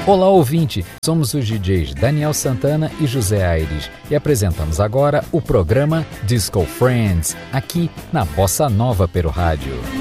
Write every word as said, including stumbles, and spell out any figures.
Olá, ouvinte! Somos os D Js Daniel Santana e José Aires e apresentamos agora o programa Disco Friends, aqui na Bossa Nova pelo rádio.